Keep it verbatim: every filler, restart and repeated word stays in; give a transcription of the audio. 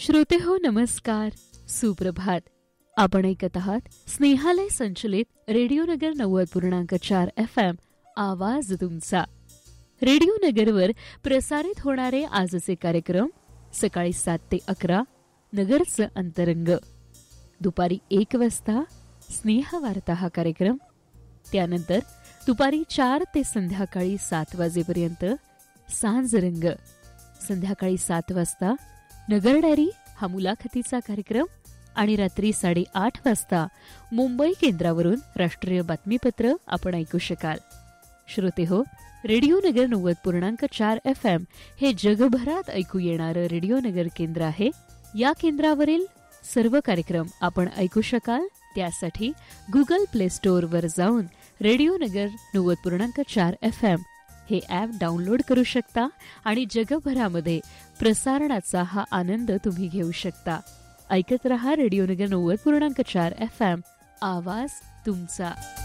श्रोते हो नमस्कार, सुप्रभात. आपण ऐकत आहात स्नेहालय संचलित रेडिओ नगर नव्वद पूर्णांक चार एफ एम आवाज तुमचा. रेडिओ नगरवर प्रसारित होणारे आजचे कार्यक्रम सकाळी सात ते अकरा नगरचं अंतरंग, दुपारी एक वाजता स्नेह वार्ता हा कार्यक्रम, त्यानंतर दुपारी चार ते संध्याकाळी सात वाजेपर्यंत सांजरंग, संध्याकाळी सात वाजता नगर डायरी हा मुलाखतीचा कार्यक्रम आणि रात्री साडेआठ वाजता मुंबई केंद्रावरून राष्ट्रीय बातमीपत्र आपण ऐकू शकाल. श्रोते हो, रेडिओ नगर नव्वद पूर्णांक चार एफ एम हे जगभरात ऐकू येणारं रेडिओ नगर केंद्र आहे. या केंद्रावरील सर्व कार्यक्रम आपण ऐकू शकाल. त्यासाठी गुगल प्ले स्टोअर वर जाऊन रेडिओ नगर नव्वद पूर्णांक चार एफ एम हे ॲप डाउनलोड करू शकता आणि जगभरामध्ये प्रसारणाचा हा आनंद तुम्ही घेऊ शकता. ऐकत रहा रेडिओ नगर नव्वद पूर्णांक चार एफ एम आवाज तुमचा.